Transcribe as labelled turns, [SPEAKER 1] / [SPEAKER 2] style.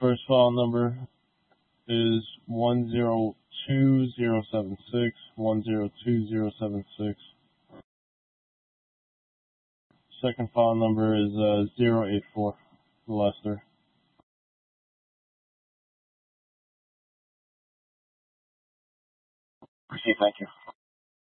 [SPEAKER 1] first file number is 102076, 102076. Second file number is 084, Lester.
[SPEAKER 2] Proceed, thank you.